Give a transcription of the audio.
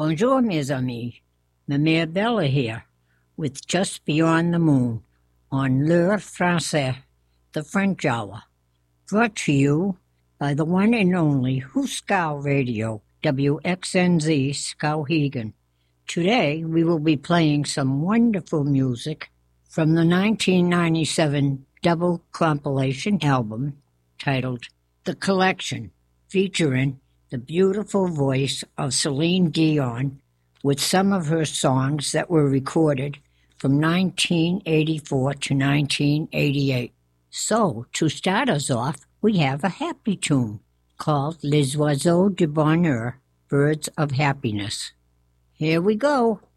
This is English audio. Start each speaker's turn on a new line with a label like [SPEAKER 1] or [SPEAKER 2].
[SPEAKER 1] Bonjour, mes amis. Mamère Bella here, with Just Beyond the Moon on L'Heure Française, the French Hour, brought to you by the one and only Hooskow Radio, WXNZ Skowhegan. Today we will be playing some wonderful music from the 1997 double compilation album titled The Collection, featuring the beautiful voice of Celine Dion with some of her songs that were recorded from 1984 to 1988. So, to start us off, we have a happy tune called Les Oiseaux du Bonheur, Birds of Happiness. Here we go.